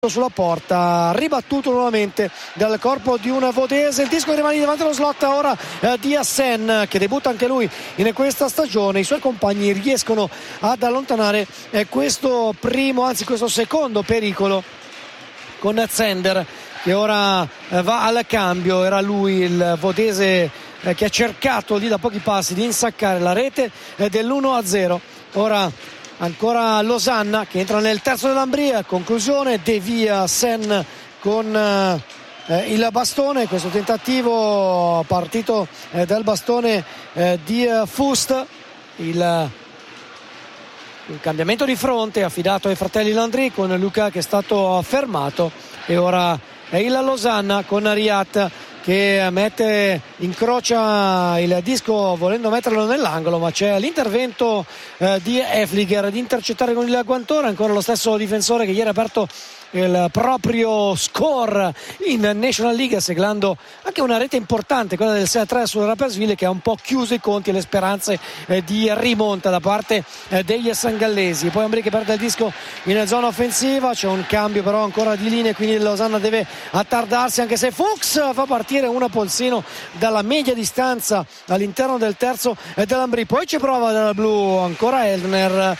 sulla porta, ribattuto nuovamente dal corpo di un vodese. Il disco rimane davanti allo slot ora di Assen, che debutta anche lui in questa stagione. I suoi compagni riescono ad allontanare questo secondo pericolo con Zender, che ora va al cambio. Era lui il vodese che ha cercato lì da pochi passi di insaccare la rete dell'1-0. Ora ancora Losanna che entra nel terzo dell'Ambria, conclusione, devia Sen con il bastone. Questo tentativo partito dal bastone di Fust, il cambiamento di fronte affidato ai fratelli Landry con Luca che è stato fermato, e ora è il Losanna con Riat che incrocia il disco volendo metterlo nell'angolo, ma c'è l'intervento di Efliger di intercettare con il guantone. Ancora lo stesso difensore che ieri ha aperto il proprio score in National League, segnando anche una rete importante, quella del 6-3 sul Rapperswil, che ha un po' chiuso i conti e le speranze di rimonta da parte degli sangallesi. Poi Ambri che perde il disco in zona offensiva, c'è un cambio però ancora di linee, quindi Losanna deve attardarsi, anche se Fuchs fa partire una polsino dalla media distanza all'interno del terzo dell'Ambri. Poi ci prova dalla blu ancora Elner,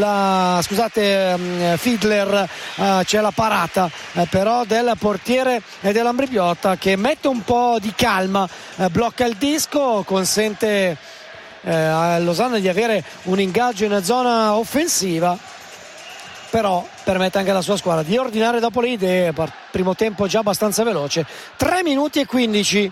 Fiedler, c'è la parata però del portiere dell'Ambri Piotta, che mette un po' di calma, blocca il disco, consente a Losanna di avere un ingaggio in zona offensiva, però permette anche alla sua squadra di ordinare dopo le idee. Primo tempo già abbastanza veloce, 3 minuti e 15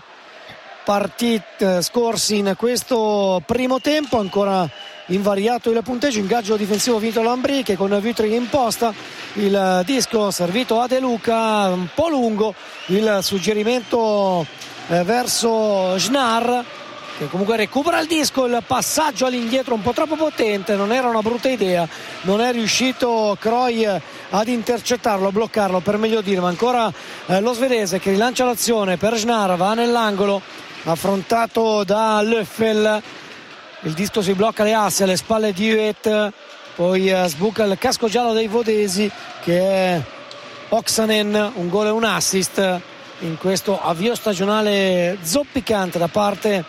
scorsi in questo primo tempo, ancora invariato il punteggio. Ingaggio difensivo vinto Lambri, che con Vitri in posta, il disco servito a De Luca, un po' lungo il suggerimento verso Schnar, che comunque recupera il disco. Il passaggio all'indietro un po' troppo potente, non era una brutta idea, non è riuscito Croy ad intercettarlo, a bloccarlo per meglio dire, ma ancora lo svedese che rilancia l'azione per Schnar, va nell'angolo affrontato da Löffel. Il disco si blocca le assi alle spalle di Huet, poi sbuca il casco giallo dei vodesi, che è Oksanen. Un gol e un assist in questo avvio stagionale zoppicante da parte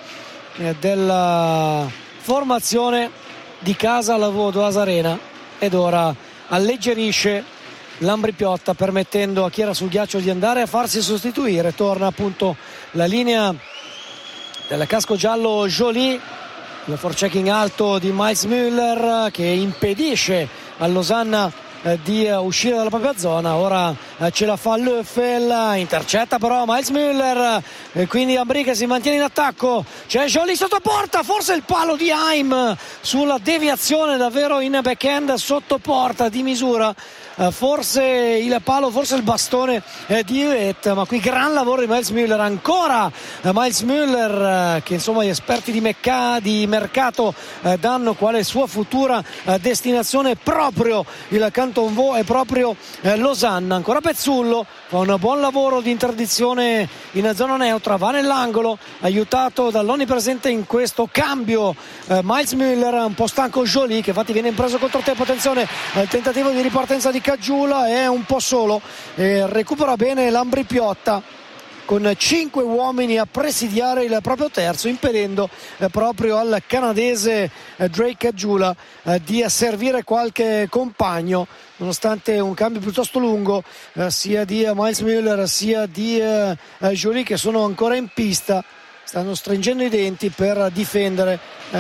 della formazione di casa alla Vaudoise Arena, ed ora alleggerisce l'Ambri Piotta, permettendo a chi era sul ghiaccio di andare a farsi sostituire. Torna appunto la linea del casco giallo Joly, il forechecking alto di Miles Müller che impedisce a Losanna di uscire dalla propria zona. Ora ce la fa Löffel, intercetta però Miles Müller, e quindi Ambri che si mantiene in attacco. C'è Joly sotto porta, forse il palo di Haim sulla deviazione davvero in backhand sotto porta di misura, forse il palo, forse il bastone di Huet, ma qui gran lavoro di Miles Müller. Ancora Miles Müller, che insomma gli esperti di mercato danno quale sua futura destinazione proprio il Canton Vaud e proprio Losanna. Ancora Pezzullo fa un buon lavoro di interdizione in zona neutra, va nell'angolo aiutato dall'onnipresente in questo cambio Miles Müller, un po' stanco Joly, che infatti viene preso controtempo. Attenzione al tentativo di ripartenza di Caggiula, è un po' solo, recupera bene l'Ambri Piotta con 5 uomini a presidiare il proprio terzo, impedendo proprio al canadese Drake Caggiula di servire qualche compagno, nonostante un cambio piuttosto lungo sia di Miles Müller sia di Joly, che sono ancora in pista, stanno stringendo i denti per difendere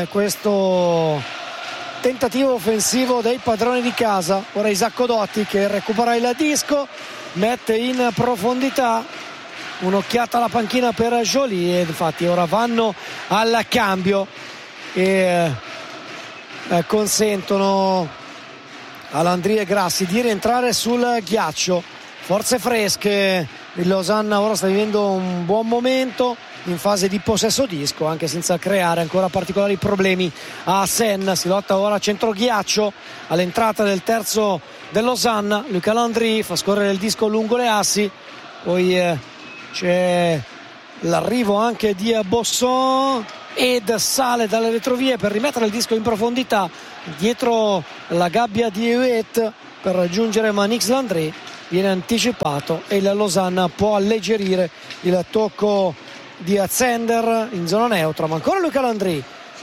questo tentativo offensivo dei padroni di casa. Ora Isacco Dotti che recupera il disco, mette in profondità, un'occhiata alla panchina per Joly, e infatti ora vanno al cambio e consentono a Landry e Grassi di rientrare sul ghiaccio. Forze fresche, il Losanna ora sta vivendo un buon momento in fase di possesso disco, anche senza creare ancora particolari problemi a Sen. Si lotta ora a centro ghiaccio all'entrata del terzo del Losanna. Luca Landry fa scorrere il disco lungo le assi, poi c'è l'arrivo anche di Bosson, ed sale dalle retrovie per rimettere il disco in profondità dietro la gabbia di Huet per raggiungere Manix Landry. viene anticipato e il Losanna può alleggerire il tocco di Zender in zona neutra. Ma ancora Luca Landry,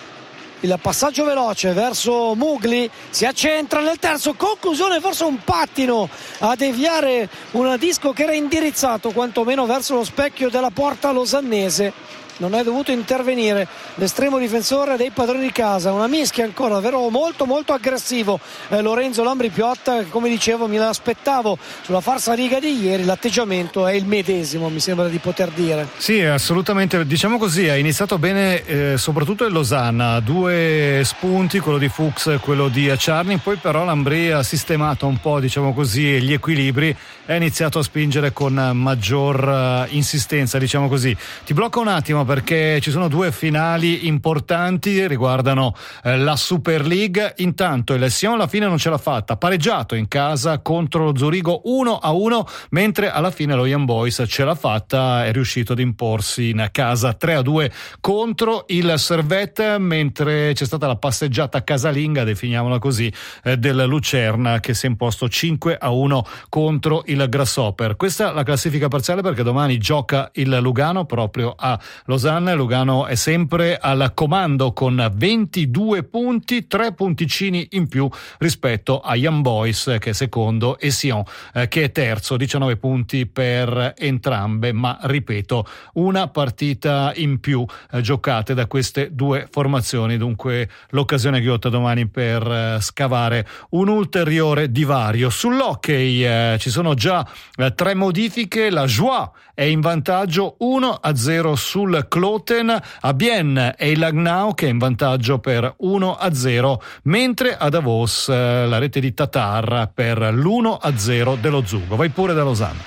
il passaggio veloce verso Mugli, si accentra nel terzo, conclusione, forse un pattino a deviare un disco che era indirizzato quantomeno verso lo specchio della porta losannese. Non è dovuto intervenire l'estremo difensore dei padroni di casa, una mischia ancora davvero molto molto aggressivo, Lorenzo Lambri Piotta, che come dicevo mi aspettavo sulla farsa riga di ieri. L'atteggiamento è il medesimo, mi sembra di poter dire. Sì, assolutamente, diciamo così, ha iniziato bene soprattutto il Losanna, 2 spunti, quello di Fuchs e quello di Acciarni, poi però Lambri ha sistemato un po', diciamo così, gli equilibri e ha iniziato a spingere con maggior insistenza, diciamo così. Ti blocco un attimo perché ci sono 2 finali importanti, riguardano la Super League. Intanto il Sion alla fine non ce l'ha fatta, pareggiato in casa contro lo Zurigo 1-1, mentre alla fine lo Young Boys ce l'ha fatta, è riuscito ad imporsi in casa 3-2 contro il Servette, mentre c'è stata la passeggiata casalinga, definiamola così, del Lucerna, che si è imposto 5-1 contro il Grasshopper. Questa è la classifica parziale, perché domani gioca il Lugano proprio a Losanna. Lugano è sempre al comando con 22 punti, 3 punticini in più rispetto a Young Boys che è secondo e Sion che è terzo, 19 punti per entrambe, ma ripeto, una partita in più giocate da queste 2 formazioni, dunque l'occasione ghiotta domani per scavare un ulteriore divario. Sull'hockey ci sono già 3 modifiche. La Joie è in vantaggio 1-0 sul Kloten, a Bienne è il Langnau che è in vantaggio per 1-0, mentre a Davos la rete di Tatar per l'1-0 dello Zugo. Vai pure da Losanna.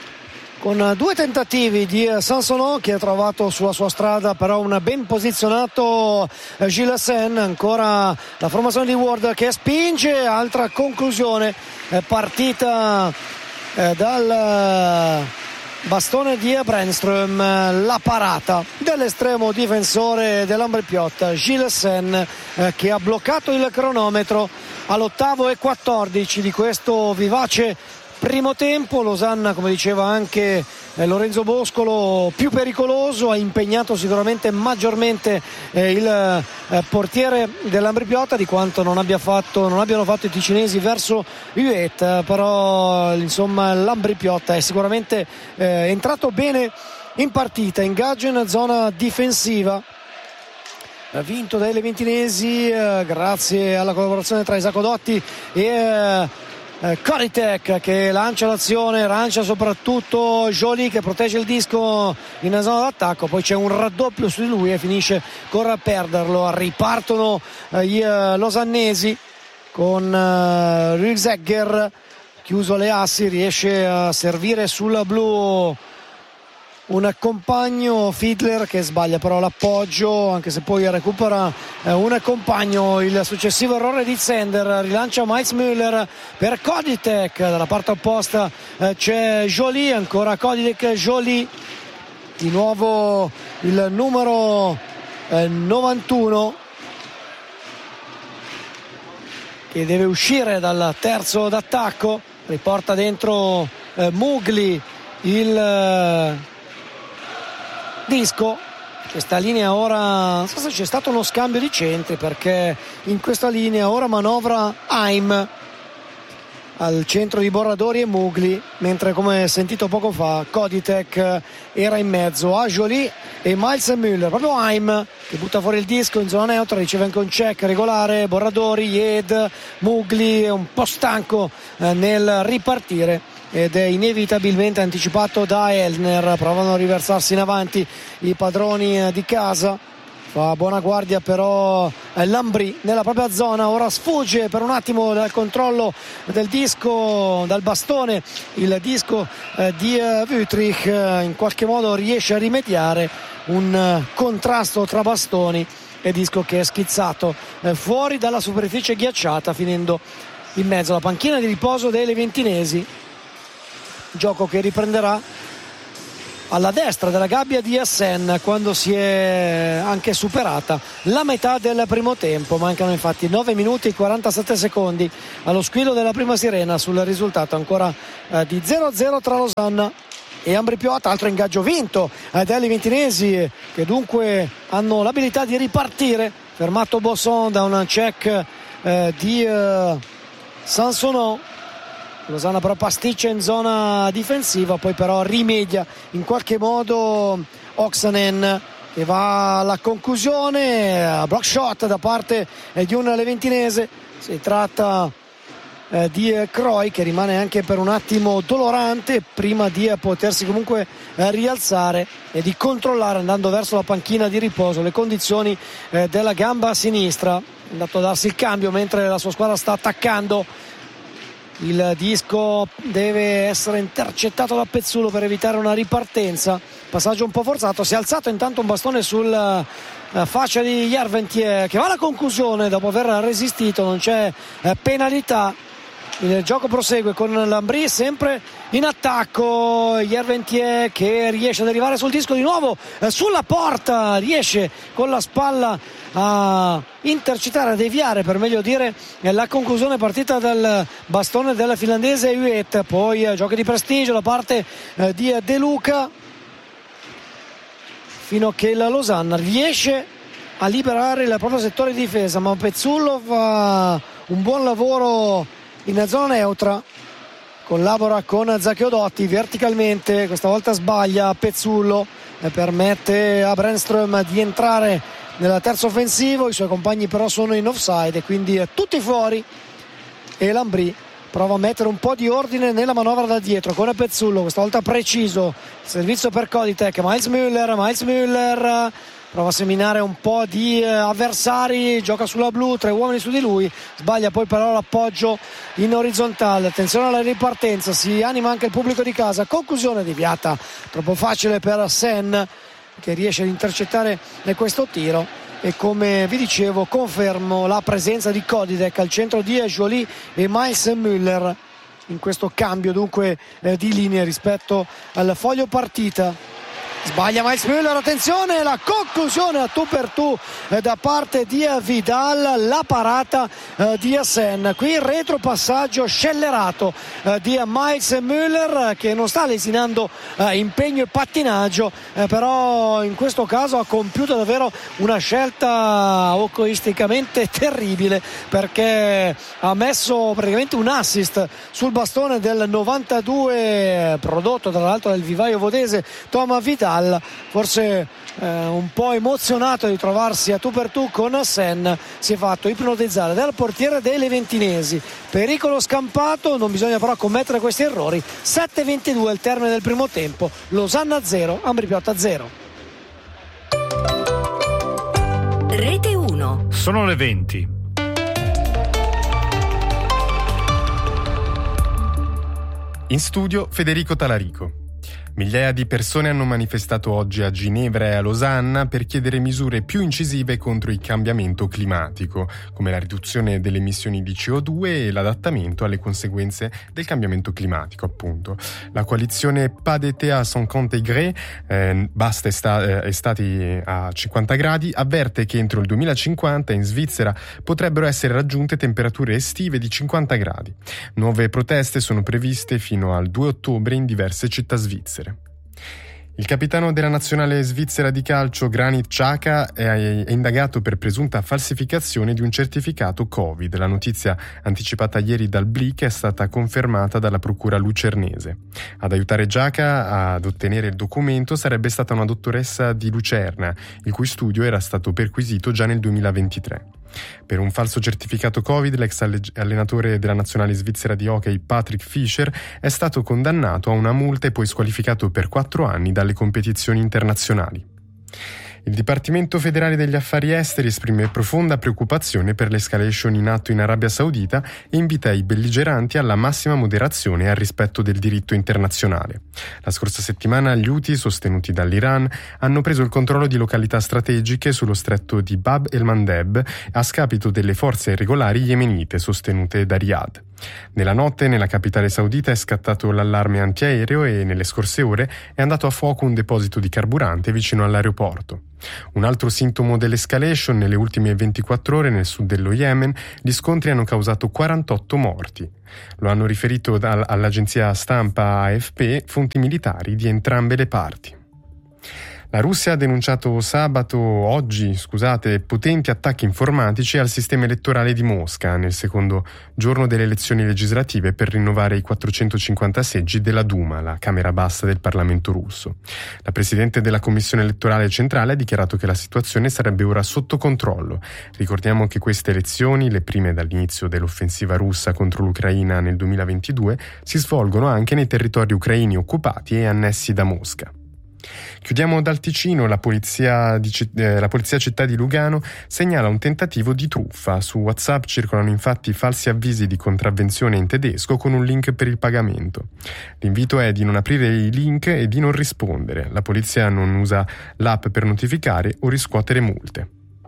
Con 2 tentativi di Sansonneau, che ha trovato sulla sua strada però un ben posizionato Gilles Sen, ancora la formazione di Ward che spinge, altra conclusione, partita dal bastone di Brännström, la parata dell'estremo difensore dell'Ambri Piotta Gilles Sen, che ha bloccato il cronometro all'8:14 di questo vivace primo tempo. Losanna, come diceva anche Lorenzo Boscolo, più pericoloso, ha impegnato sicuramente maggiormente il portiere dell'Ambri Piotta di quanto non abbiano fatto i ticinesi verso Huet, però insomma l'Ambri Piotta è sicuramente entrato bene in partita, ingaggio in zona difensiva vinto dai leventinesi grazie alla collaborazione tra Isacco Dotti e Koritek, che lancia l'azione, lancia soprattutto Joly che protegge il disco in zona d'attacco, poi c'è un raddoppio su di lui e finisce a perderlo. Ripartono i losannesi con Rügsegger, chiuso le assi, riesce a servire sul blu un compagno, Fiedler, che sbaglia però l'appoggio, anche se poi recupera un compagno. Il successivo errore di Zender, rilancia Miles Müller per Koditek, dalla parte opposta c'è Joly, ancora Koditek, Joly, di nuovo il numero 91 che deve uscire dal terzo d'attacco, riporta dentro Mugli il disco. Questa linea ora, non so se c'è stato uno scambio di centri, perché in questa linea ora manovra Haim al centro di Borradori e Mugli, mentre come sentito poco fa Koditek era in mezzo a Joly e Miles Müller. Proprio Haim che butta fuori il disco in zona neutra, riceve anche un check regolare. Borradori, Jed, Mugli è un po' stanco nel ripartire ed è inevitabilmente anticipato da Elner. Provano a riversarsi in avanti i padroni di casa, fa buona guardia però Lambri nella propria zona, ora sfugge per un attimo dal controllo del disco, dal bastone, il disco di Wüthrich, in qualche modo riesce a rimediare un contrasto tra bastoni e disco che è schizzato fuori dalla superficie ghiacciata, finendo in mezzo alla panchina di riposo dei leventinesi. Gioco che riprenderà alla destra della gabbia di Essen quando si è anche superata la metà del primo tempo. Mancano infatti 9 minuti e 47 secondi allo squillo della prima sirena sul risultato ancora di 0-0 tra Losanna e Ambri Piotta. Altro ingaggio vinto dagli ventinesi, che dunque hanno l'abilità di ripartire. Fermato Bosson da un check di Sansonneau. Losanna però pasticcia in zona difensiva, poi però rimedia in qualche modo Oksanen, che va alla conclusione. Block shot da parte di un leventinese. Si tratta di Croy, che rimane anche per un attimo dolorante prima di potersi comunque rialzare e di controllare, andando verso la panchina di riposo, le condizioni della gamba sinistra. È andato a darsi il cambio mentre la sua squadra sta attaccando. Il disco deve essere intercettato da Pezzullo per evitare una ripartenza. Passaggio un po' forzato. Si è alzato intanto un bastone sulla faccia di Järventie, che va alla conclusione dopo aver resistito. Non c'è penalità. Il gioco prosegue con l'Ambri sempre in attacco. Järventie che riesce ad arrivare sul disco di nuovo, sulla porta, riesce con la spalla a intercettare, a deviare per meglio dire la conclusione partita dal bastone del finlandese Huet. Poi giochi di prestigio da parte di De Luca, fino a che la Losanna riesce a liberare il proprio settore di difesa, ma Pezzullo fa un buon lavoro in zona neutra, collabora con Zaccheo Dotti verticalmente. Questa volta sbaglia Pezzullo e permette a Brännström di entrare nel terzo offensivo. I suoi compagni però sono in offside e quindi tutti fuori, e l'Ambri prova a mettere un po' di ordine nella manovra da dietro con Pezzullo, questa volta preciso. Servizio per Koditech, Miles Müller prova a seminare un po' di avversari, gioca sulla blu, 3 uomini su di lui, sbaglia poi però l'appoggio in orizzontale. Attenzione alla ripartenza, si anima anche il pubblico di casa. Conclusione deviata, troppo facile per Sen, che riesce ad intercettare questo tiro. E come vi dicevo, confermo la presenza di Koditech al centro di Joly e Miles Müller in questo cambio dunque di linee rispetto al foglio partita. Sbaglia Miles Müller, attenzione, la conclusione a tu per tu da parte di Vidal, la parata di Sen. Qui il retropassaggio scellerato di Miles Müller, che non sta lesinando impegno e pattinaggio, però in questo caso ha compiuto davvero una scelta ocoisticamente terribile, perché ha messo praticamente un assist sul bastone del 92 prodotto tra l'altro dal vivaio vodese Thomas Vidal. Forse un po' emozionato di trovarsi a tu per tu con Sen, si è fatto ipnotizzare dal portiere dei leventinesi. Pericolo scampato, non bisogna però commettere questi errori. 7:22 al termine del primo tempo, Losanna 0, Ambri Piotta 0. Rete 1. Sono le 20. In studio Federico Talarico. Migliaia di persone hanno manifestato oggi a Ginevra e a Losanna per chiedere misure più incisive contro il cambiamento climatico, come la riduzione delle emissioni di CO2 e l'adattamento alle conseguenze del cambiamento climatico, appunto. La coalizione Pas d'été à 50 degrés, basta estati a 50 gradi, avverte che entro il 2050 in Svizzera potrebbero essere raggiunte temperature estive di 50 gradi. Nuove proteste sono previste fino al 2 ottobre in diverse città svizzere. Il capitano della nazionale svizzera di calcio Granit Xhaka è indagato per presunta falsificazione di un certificato Covid. La notizia anticipata ieri dal Blick è stata confermata dalla procura lucernese. Ad aiutare Xhaka ad ottenere il documento sarebbe stata una dottoressa di Lucerna, il cui studio era stato perquisito già nel 2023. Per un falso certificato Covid, l'ex allenatore della nazionale svizzera di hockey Patrick Fischer è stato condannato a una multa e poi squalificato per 4 anni dalle competizioni internazionali. Il Dipartimento federale degli affari esteri esprime profonda preoccupazione per l'escalation in atto in Arabia Saudita e invita i belligeranti alla massima moderazione e al rispetto del diritto internazionale. La scorsa settimana gli Houthi, sostenuti dall'Iran, hanno preso il controllo di località strategiche sullo stretto di Bab el-Mandeb a scapito delle forze irregolari yemenite sostenute da Riyadh. Nella notte nella capitale saudita è scattato l'allarme antiaereo e nelle scorse ore è andato a fuoco un deposito di carburante vicino all'aeroporto. Un altro sintomo dell'escalation: nelle ultime 24 ore nel sud dello Yemen gli scontri hanno causato 48 morti. Lo hanno riferito all'agenzia stampa AFP fonti militari di entrambe le parti. La Russia ha denunciato oggi, potenti attacchi informatici al sistema elettorale di Mosca nel secondo giorno delle elezioni legislative per rinnovare i 450 seggi della Duma, la Camera bassa del Parlamento russo. La presidente della Commissione elettorale centrale ha dichiarato che la situazione sarebbe ora sotto controllo. Ricordiamo che queste elezioni, le prime dall'inizio dell'offensiva russa contro l'Ucraina nel 2022, si svolgono anche nei territori ucraini occupati e annessi da Mosca. Chiudiamo dal Ticino. La polizia città di Lugano segnala un tentativo di truffa. Su WhatsApp circolano infatti falsi avvisi di contravvenzione in tedesco con un link per il pagamento. L'invito è di non aprire i link e di non rispondere. La polizia non usa l'app per notificare o riscuotere multe.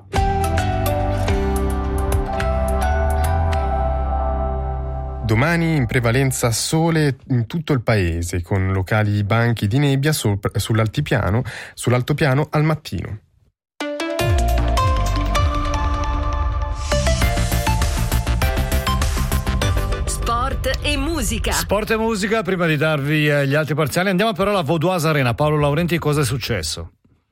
Domani in prevalenza sole in tutto il paese, con locali banchi di nebbia sull'altopiano al mattino. Sport e musica. Sport e musica, prima di darvi gli altri parziali andiamo però alla Vaudoise Arena. Paolo Laurenti, cosa è successo?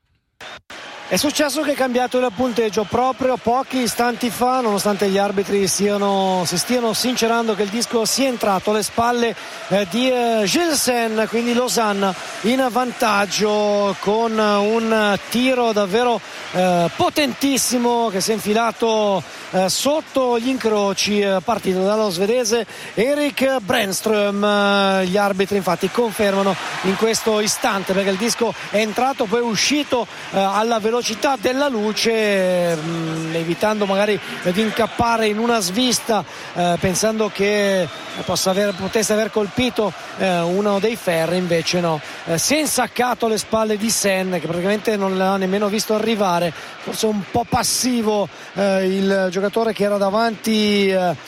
È successo che è cambiato il punteggio proprio pochi istanti fa, nonostante gli arbitri si stiano sincerando che il disco sia entrato alle spalle di Gilsen, quindi Losanna in vantaggio con un tiro davvero potentissimo che si è infilato sotto gli incroci, partito dallo svedese Erik Brännström. Gli arbitri infatti confermano in questo istante, perché il disco è entrato, poi è uscito alla velocità della luce, evitando magari di incappare in una svista, pensando che potesse aver colpito uno dei ferri. Invece no, si è insaccato alle spalle di Sen, che praticamente non l'ha nemmeno visto arrivare. Forse un po' passivo il giocatore che era davanti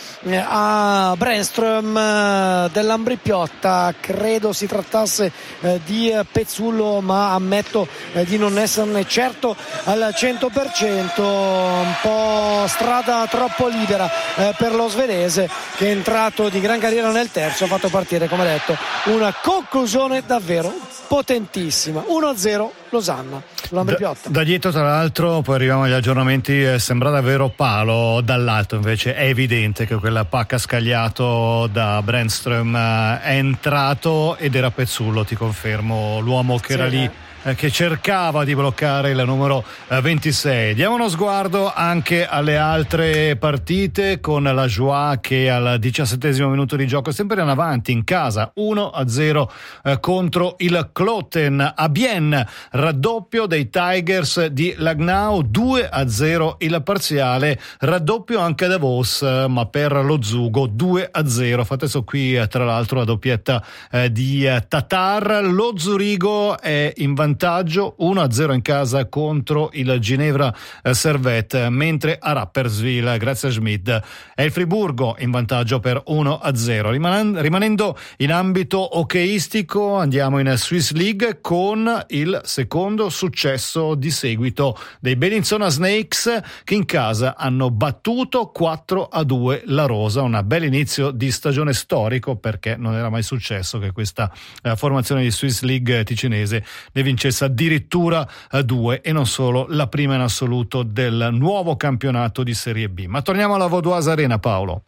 a Brännström dell'Ambrì-Piotta. Credo si trattasse di Pezzullo, ma ammetto di non esserne certo al 100%. Un po' strada troppo libera per lo svedese, che è entrato di gran carriera nel terzo, ha fatto partire, come detto, una conclusione davvero potentissima. 1-0 Losanna sull'Ambrì-Piotta. Da dietro, tra l'altro, poi arriviamo agli aggiornamenti, sembra davvero palo. Dall'alto invece è evidente che quella pacca scagliato da Brännström è entrato ed era Pezzullo, ti confermo, l'uomo che era lì, che cercava di bloccare il numero 26. Diamo uno sguardo anche alle altre partite, con la Joie che al 17° minuto di gioco è sempre in avanti in casa 1-0 contro il Kloten. A Bienne raddoppio dei Tigers di Langnau, 2-0 il parziale, raddoppio anche da Vos, ma per lo Zugo 2-0. Fate so qui tra l'altro la doppietta di Tatar. Lo Zurigo è in vantaggio 1-0 in casa contro il Ginevra Servette, mentre a Rapperswil, grazie a Schmid, è il Friburgo in vantaggio per 1-0. Rimanendo in ambito hockeyistico, andiamo in Swiss League con il secondo successo di seguito dei Bellinzona Snakes, che in casa hanno battuto 4-2 la Rosa. Un bel inizio di stagione storico, perché non era mai successo che questa formazione di Swiss League ticinese ne vincesse addirittura 2, e non solo, la prima in assoluto del nuovo campionato di Serie B. Ma torniamo alla Vaudoise Arena, Paolo,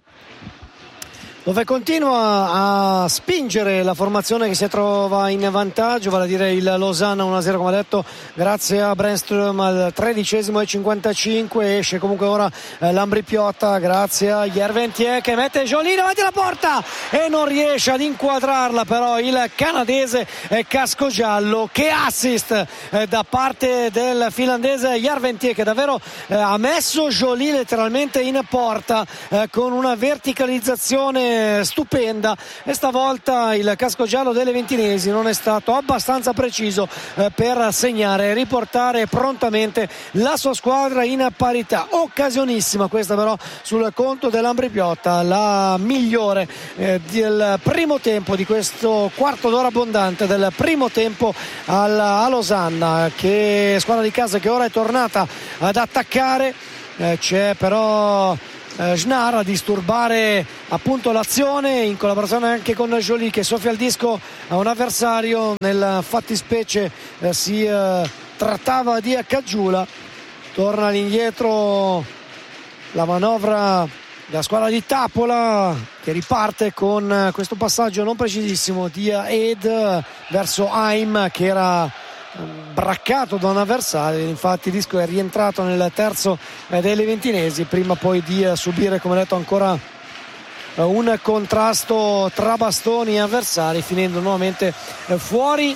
dove continua a spingere la formazione che si trova in vantaggio, vale a dire il Losanna 1-0, come detto, grazie a Brännström al 13:55. Esce comunque ora l'Ambrì-Piotta grazie a Järventie, che mette Jolie davanti alla porta e non riesce ad inquadrarla, però il canadese casco giallo. Che assist da parte del finlandese Järventie, che davvero ha messo Jolie letteralmente in porta con una verticalizzazione un'azione stupenda e stavolta il casco giallo delle ventinesi non è stato abbastanza preciso per segnare e riportare prontamente la sua squadra in parità. Occasionissima questa però sul conto dell'Ambri Piotta, la migliore del primo tempo, di questo quarto d'ora abbondante del primo tempo a Losanna, che squadra di casa che ora è tornata ad attaccare. C'è però Schnar a disturbare appunto l'azione, in collaborazione anche con Joly, che soffia il disco a un avversario. Nel fattispecie si trattava di Caggiula. Torna all'indietro la manovra della squadra di Tapola, che riparte con questo passaggio non precisissimo di Ed verso Haim, che era braccato da un avversario. Infatti il disco è rientrato nel terzo delle ventinesi, prima poi di subire, come detto, ancora un contrasto tra bastoni e avversari, finendo nuovamente fuori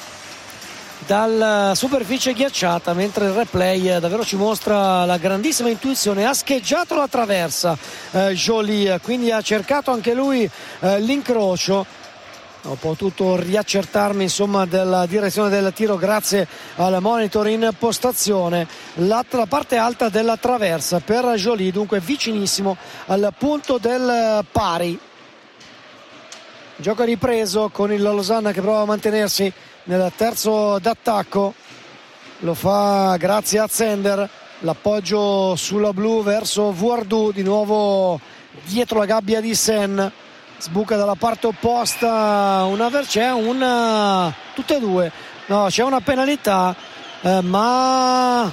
dalla superficie ghiacciata, mentre il replay davvero ci mostra la grandissima intuizione. Ha scheggiato la traversa Joly, quindi ha cercato anche lui l'incrocio. Ho potuto riaccertarmi insomma della direzione del tiro grazie al monitor in postazione. La parte alta della traversa per Joly, dunque vicinissimo al punto del pari. Gioco ripreso con il Losanna che prova a mantenersi nel terzo d'attacco. Lo fa grazie a Zender. L'appoggio sulla blu verso Vuardù, di nuovo dietro la gabbia di Sen. Sbuca dalla parte opposta c'è tutte e due, no, c'è una penalità, ma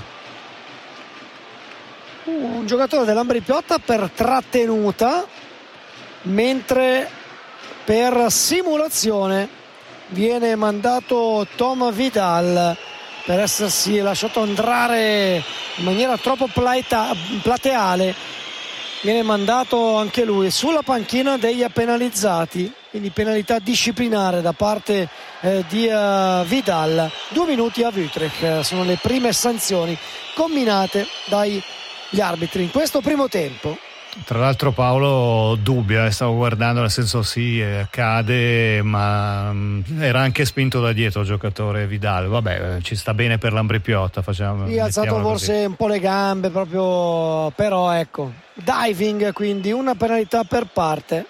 un giocatore dell'Ambri Piotta per trattenuta, mentre per simulazione viene mandato Tom Vidal per essersi lasciato andare in maniera troppo plateale. Viene mandato anche lui sulla panchina degli penalizzati, quindi penalità disciplinare da parte di Vidal. 2 minuti a Utrecht, sono le prime sanzioni comminate dagli arbitri in questo primo tempo. Tra l'altro Paolo dubbia, stavo guardando, nel senso sì, cade, ma era anche spinto da dietro il giocatore Vidal. Vabbè, ci sta bene per l'Ambri Piotta, facciamo. Sì, ha alzato forse così un po' le gambe proprio, però ecco, diving, quindi una penalità per parte.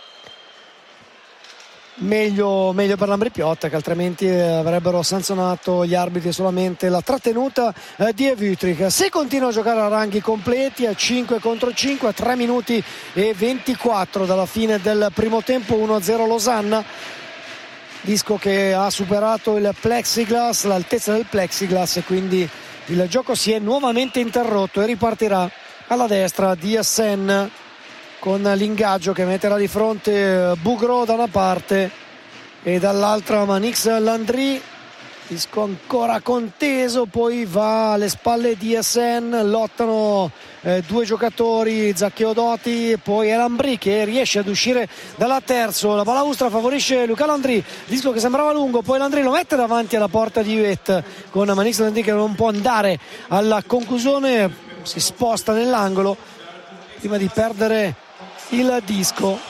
Meglio per l'Ambri Piotta, che altrimenti avrebbero sanzionato gli arbitri solamente la trattenuta di Utrecht. Se continua a giocare a ranghi completi, a 5 contro 5, a 3 minuti e 24 dalla fine del primo tempo, 1-0 Losanna. Disco che ha superato il plexiglass, l'altezza del plexiglass, e quindi il gioco si è nuovamente interrotto e ripartirà alla destra di Sen, con l'ingaggio che metterà di fronte Bougro da una parte e dall'altra Manix Landry. Disco ancora conteso, poi va alle spalle di Sen, lottano due giocatori, Zaccheo Doti e poi Elambri, che riesce ad uscire dalla terzo. La balaustra favorisce Luca Landry, disco che sembrava lungo, poi Landry lo mette davanti alla porta di Huet, con Manix Landry che non può andare alla conclusione, si sposta nell'angolo prima di perdere il disco.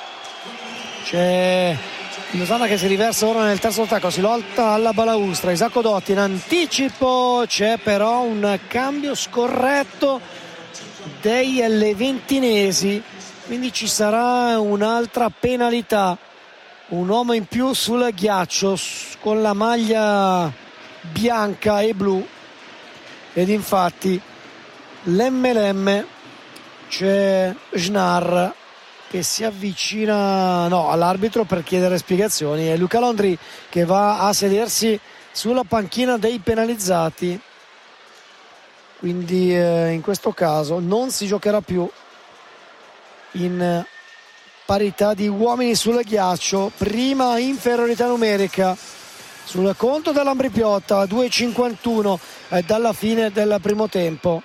C'è Losanna che si riversa ora nel terzo attacco, si lotta alla balaustra, Isacco Dotti in anticipo, c'è però un cambio scorretto dei leventinesi, quindi ci sarà un'altra penalità, un uomo in più sul ghiaccio con la maglia bianca e blu, ed infatti l'Emme c'è Schnar che si avvicina all'arbitro per chiedere spiegazioni. È Luca Landry che va a sedersi sulla panchina dei penalizzati, quindi in questo caso non si giocherà più in parità di uomini sul ghiaccio. Prima inferiorità numerica sul conto dell'Ambri Piotta, 2:51 dalla fine del primo tempo.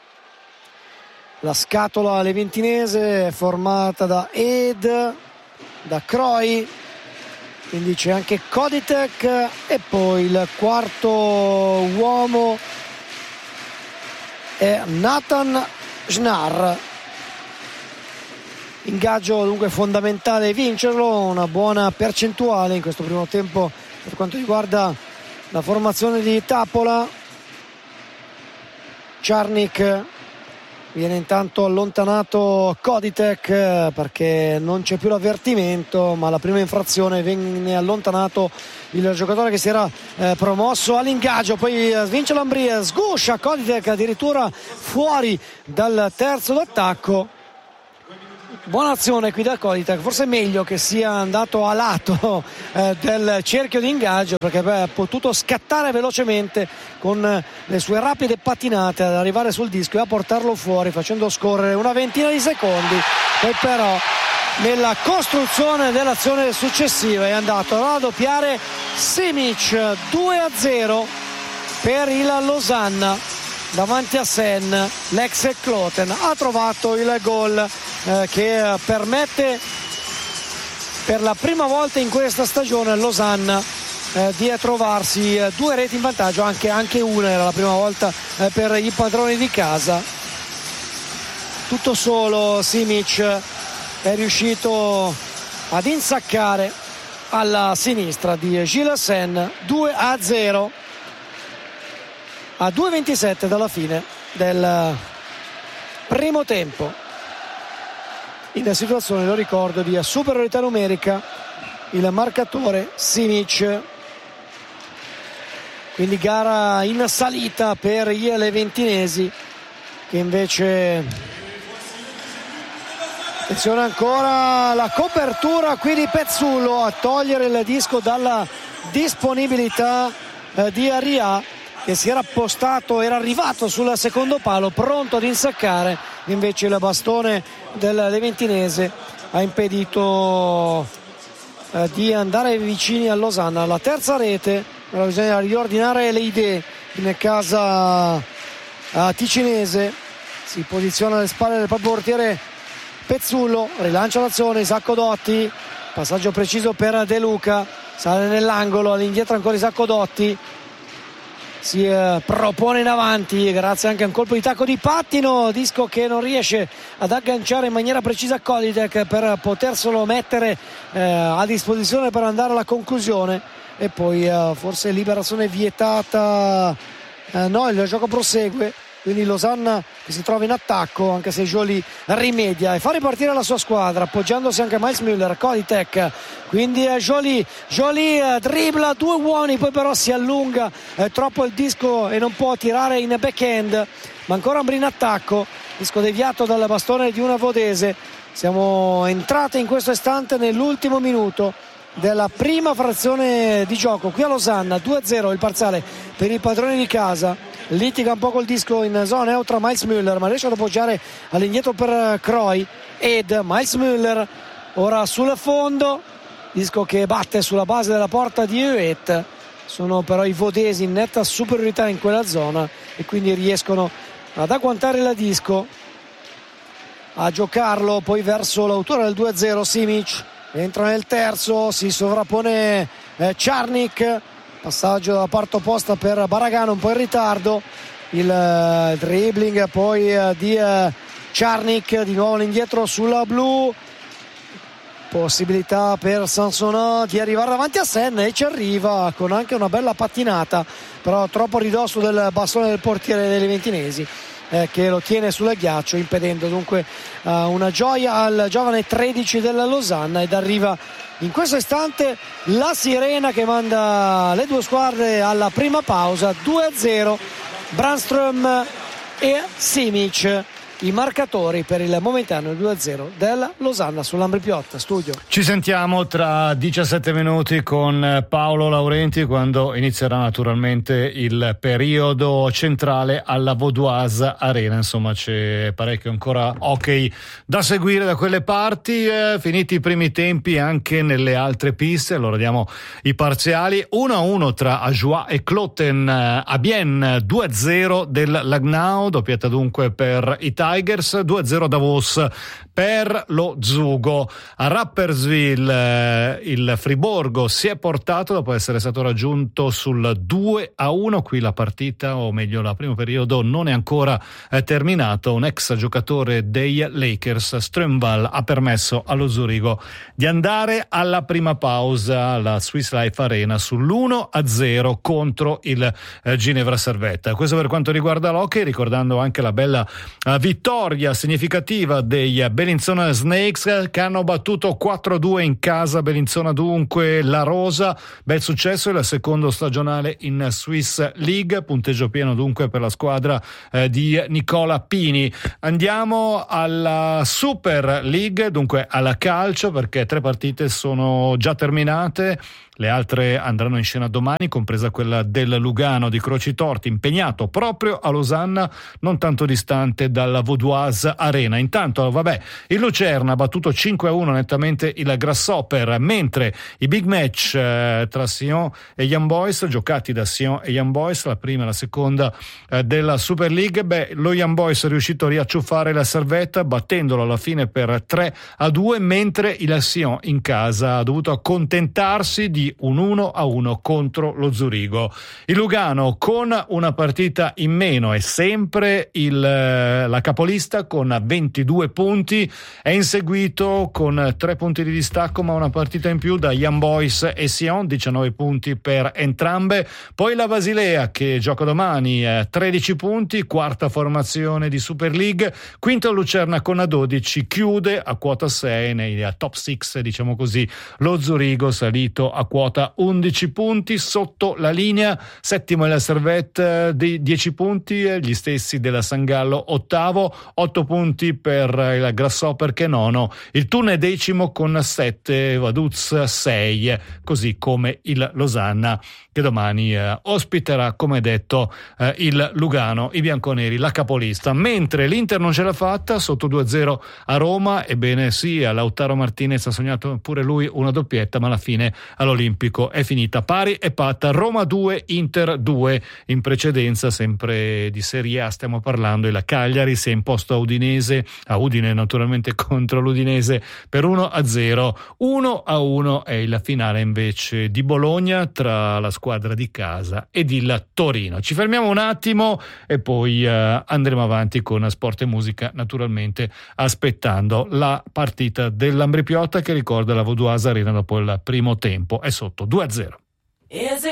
La scatola leventinese è formata da Ed, da Croy, quindi c'è anche Koditek, e poi il quarto uomo è Nathan Schnar. ingaggio dunque fondamentale vincerlo, una buona percentuale in questo primo tempo per quanto riguarda la formazione di Tapola. Czarnik viene intanto allontanato Koditek perché non c'è più l'avvertimento, ma la prima infrazione viene allontanato il giocatore che si era promosso all'ingaggio, poi vince Lambrie, sguscia Koditek addirittura fuori dal terzo d'attacco. Buona azione qui da Koditek, forse è meglio che sia andato a lato del cerchio di ingaggio, perché ha potuto scattare velocemente con le sue rapide pattinate ad arrivare sul disco e a portarlo fuori facendo scorrere una ventina di secondi. Poi però nella costruzione dell'azione successiva è andato a raddoppiare Simic, 2-0 per il Losanna davanti a Sen. L'ex Kloten ha trovato il gol che permette per la prima volta in questa stagione al Losanna di trovarsi 2 reti in vantaggio, anche una era la prima volta per i padroni di casa. Tutto solo Simic è riuscito ad insaccare alla sinistra di Gilles Sen, 2-0 a 2:27 dalla fine del primo tempo. In situazione, lo ricordo, di superiorità numerica, il marcatore Simic, quindi gara in salita per gli leventinesi che invece, attenzione ancora la copertura qui di Pezzullo a togliere il disco dalla disponibilità di Aria, che si era postato, era arrivato sul secondo palo pronto ad insaccare, invece il bastone del leventinese ha impedito di andare vicini al Losanna. La terza rete, però bisogna riordinare le idee in casa ticinese, si posiziona alle spalle del proprio portiere Pezzullo, rilancia l'azione Isacco Dotti, passaggio preciso per De Luca, sale nell'angolo, all'indietro ancora Isacco Dotti, si propone in avanti grazie anche a un colpo di tacco di pattino, disco che non riesce ad agganciare in maniera precisa Koditek per poterselo mettere a disposizione per andare alla conclusione, e poi forse liberazione vietata, no, il gioco prosegue, quindi Losanna che si trova in attacco anche se Joly rimedia e fa ripartire la sua squadra appoggiandosi anche a Miles Müller. Koditek, quindi Joly dribbla 2 uomini, poi però si allunga troppo il disco e non può tirare in backhand, ma ancora Ambri in attacco, disco deviato dal bastone di una Vodese. Siamo entrati in questo istante nell'ultimo minuto della prima frazione di gioco qui a Losanna, 2-0 il parziale per i padroni di casa. Litiga un po' col disco in zona neutra Miles Müller, ma riesce ad appoggiare all'indietro per Croy ed Miles Müller ora sul fondo, disco che batte sulla base della porta di Huet. Sono però i vodesi in netta superiorità in quella zona e quindi riescono ad agguantare il disco, a giocarlo poi verso l'autore del 2-0 Simic. Entra nel terzo, si sovrappone Czarnik, passaggio dalla parte opposta per Baragano un po' in ritardo, il dribbling poi di Czarnik di nuovo indietro sulla blu, possibilità per Sansoneau di arrivare davanti a Sen e ci arriva con anche una bella pattinata, però troppo a ridosso del bastone del portiere dei leventinesi che lo tiene sul ghiaccio, impedendo dunque una gioia al giovane 13 della Losanna. Ed arriva in questo istante la sirena che manda le due squadre alla prima pausa. 2-0 Brandström e Simic i marcatori per il momentaneo 2-0 della Losanna sull'Ambri Piotta. Studio. Ci sentiamo tra 17 minuti con Paolo Laurenti, quando inizierà naturalmente il periodo centrale alla Vaudoise Arena. Insomma, c'è parecchio ancora hockey da seguire da quelle parti. Finiti i primi tempi anche nelle altre piste, allora diamo i parziali. 1-1 tra Ajoie e Kloten, Amiens 2-0 del Langnau, doppietta dunque per Italia. Tigers, 2-0 Davos per lo Zugo. A Rapperswil il Friburgo si è portato dopo essere stato raggiunto sul 2-1. Qui la partita, o meglio la primo periodo, non è ancora terminato. Un ex giocatore dei Lakers, Strömwall, ha permesso allo Zurigo di andare alla prima pausa alla Swiss Life Arena sull'1-0 contro il Ginevra Servette. Questo per quanto riguarda l'hockey, ricordando anche la bella vittoria significativa dei Bellinzona Snakes, che hanno battuto 4-2 in casa. Bellinzona dunque la rosa, bel successo, il secondo stagionale in Swiss League, punteggio pieno dunque per la squadra di Nicola Pini. Andiamo alla Super League, dunque alla calcio, perché 3 partite sono già terminate. Le altre andranno in scena domani, compresa quella del Lugano di Croci Torti, impegnato proprio a Losanna, non tanto distante dalla Vaudoise Arena. Intanto, il Lucerna ha battuto 5-1 nettamente il Grasshopper, mentre i big match tra Sion e Young Boys, giocati da Sion e Young Boys, la prima e la seconda della Super League, lo Young Boys è riuscito a riacciuffare la Servette, battendolo alla fine per 3-2, mentre il Sion in casa ha dovuto accontentarsi di un 1-1 contro lo Zurigo. Il Lugano, con una partita in meno, è sempre la capolista con 22 punti, è inseguito con 3 punti di distacco ma una partita in più da Young Boys e Sion, 19 punti per entrambe. Poi la Basilea, che gioca domani, 13 punti, quarta formazione di Super League. Quinto Lucerna con 12, chiude a quota 6 nei top 6, diciamo così, lo Zurigo, salito a quota 11 punti sotto la linea. Settimo è la Servette di 10 punti, gli stessi della San Gallo, ottavo, 8 punti per il Grasshopper che è nono. Il Thun è decimo con 7, Vaduz 6, così come il Losanna, che domani ospiterà, come detto, il Lugano, i bianconeri, la capolista. Mentre l'Inter non ce l'ha fatta, sotto 2-0 a Roma. Ebbene sì, Lautaro Martinez ha sognato pure lui una doppietta, ma alla fine all'Olimpico è finita pari e patta. Roma 2, Inter 2. In precedenza, sempre di Serie A stiamo parlando, il Cagliari si è imposto a Udine naturalmente, contro l'Udinese per 1-0. 1-1 è il finale invece di Bologna tra la squadra di casa ed il Torino. Ci fermiamo un attimo e poi andremo avanti con sport e musica, naturalmente aspettando la partita dell'Ambrì Piotta, che ricorda la Vaudoise Arena dopo il primo tempo è sotto 2-0.